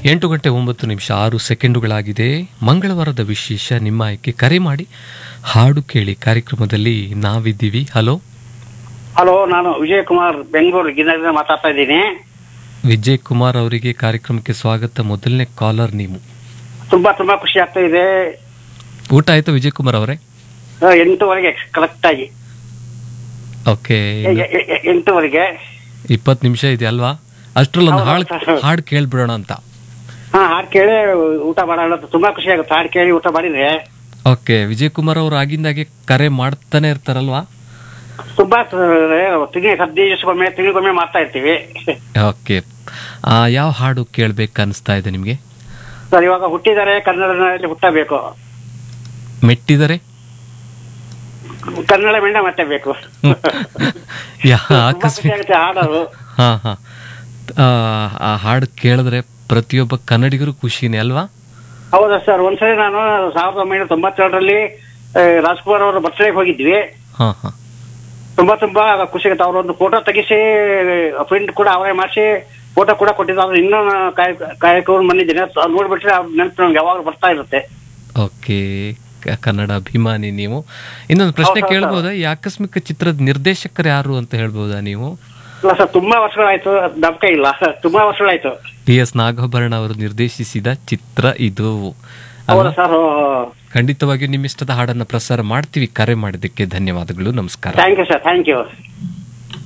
8:09:06 ಮಂಗಳವಾರದ ವಿಶೇಷ ನಿಮ್ಮ ಆಯ್ಕೆ. ಕರೆ ಮಾಡಿ ಹಾಡು ಕೇಳಿ ಕಾರ್ಯಕ್ರಮದಲ್ಲಿ ನಾವಿದ್ದೀವಿ. ಹಲೋ ಹಲೋ, ನಾನು ವಿಜಯ್ ಕುಮಾರ್ ಬೆಂಗಳೂರು ಗಿನ್ನದಿಂದ ಮಾತಾಡ್ತಾ ಇದ್ದೀನಿ. ವಿಜಯ್ ಕುಮಾರ್ ಅವರಿಗೆ ಕಾರ್ಯಕ್ರಮಕ್ಕೆ ಸ್ವಾಗತ. ಮೊದಲನೇ ಕಾಲರ್ ನೀವು. ತುಂಬಾ ತುಂಬಾ ಖುಷಿ ಆಗ್ತಾ ಇದೆ. ಊಟ ಆಯ್ತು ವಿಜಯ್ ಕುಮಾರ್ ಅವರೇ? 8:00 ಕರೆಕ್ಟ್ ಆಗಿ. ಓಕೆ, 8:00 20 ನಿಮಿಷ ಇದೆ ಅಲ್ವಾ? ಅಷ್ಟ್ರಲ್ಲಿ ಒಂದು ಹಾಡು ಕೇಳ್ಬಿಡೋಣ ಅಂತ. ಹಾಡು ಕೇಳಿ ಊಟ ಮಾಡೋಣ. ತುಂಬಾ ಖುಷಿ ಆಗುತ್ತೆ ಹಾಡು ಕೇಳಿ ಊಟ ಮಾಡಿದ್ರೆ. ಓಕೆ, ವಿಜಯ್ ಕುಮಾರ್ ಅವರು ಆಗಿಂದಾಗೆ ಕರೆ ಮಾಡ್ತಾನೆ ಇರ್ತಾರಲ್ವಾ? ತುಂಬಾ ತಿಂಗಳಿಗೊಮ್ಮೆ ಮಾಡ್ತಾ ಇರ್ತೀವಿ. ಓಕೆ, ಯಾವ ಹಾಡು ಕೇಳ್ಬೇಕು ಅನಿಸ್ತಾ ಇದೆ ನಿಮ್ಗೆ? ಸರ್, ಇವಾಗ ಹುಟ್ಟಿದರೆ ಕನ್ನಡದಲ್ಲಿ ಹುಟ್ಟಬೇಕು, ಮೆಟ್ಟಿದರೆ ಕನ್ನಡ ಮೆಂಡ ಮತ್ತೆ ಬೇಕು. ಆಕಸ್ಮಿಕ ಹಾಡೋದು. ಆ ಹಾಡು ಕೇಳಿದ್ರೆ ಪ್ರತಿಯೊಬ್ಬ ಕನ್ನಡಿಗರು ಖುಷಿನೇ ಅಲ್ವಾ? ಹೌದಾ ಸರ್. ಒಂದ್ಸರಿ ನಾನು 1997ರಲ್ಲಿ ರಾಜ್ಕುಮಾರ್ ಅವರ ಬರ್ತ್ಡೇಗೆ ಹೋಗಿದ್ವಿ. ತುಂಬಾ ಖುಷಿ ಆಗುತ್ತೆ. ಅವರೊಂದು ಫೋಟೋ ತೆಗಿಸಿ ಪ್ರಿಂಟ್ ಕೂಡ ಅವರೇ ಮಾಡಿಸಿ ಫೋಟೋ ಕೂಡ ಕೊಟ್ಟಿದ್ದು. ಅವ್ರು ಇನ್ನೂ ಕಾಯಕ ಬಂದಿದ್ದೀನಿ. ನೋಡ್ಬಿಟ್ರೆ ಅವ್ರ ನೆನಪು ನಮ್ಗೆ ಯಾವಾಗ ಬರ್ತಾ ಇರುತ್ತೆ. ಓಕೆ, ಕನ್ನಡ ಅಭಿಮಾನಿ ನೀವು. ಇನ್ನೊಂದು ಪ್ರಶ್ನೆ ಕೇಳ್ಬೋದಾ? ಈ ಆಕಸ್ಮಿಕ ಚಿತ್ರದ ನಿರ್ದೇಶಕರು ಯಾರು ಅಂತ ಹೇಳ್ಬೋದಾ ನೀವು? ಇಲ್ಲ ಸರ್, ತುಂಬಾ ವರ್ಷಗಳಾಯ್ತು, ನಮ್ಕ ಇಲ್ಲ. ತುಂಬಾ ವರ್ಷಗಳಾಯ್ತು. PS ನಾಗಾಭರಣ ಅವರು ನಿರ್ದೇಶಿಸಿದ ಚಿತ್ರ ಇದು. ಹೌದಾ ಸರ್? ಖಂಡಿತವಾಗಿಯೂ ನಿಮ್ಮಿಷ್ಟದ ಹಾಡನ್ನ ಪ್ರಸಾರ ಮಾಡ್ತೀವಿ. ಕರೆ ಮಾಡಿದ್ದಕ್ಕೆ ಧನ್ಯವಾದಗಳು. ನಮಸ್ಕಾರ. Thank you sir, thank you.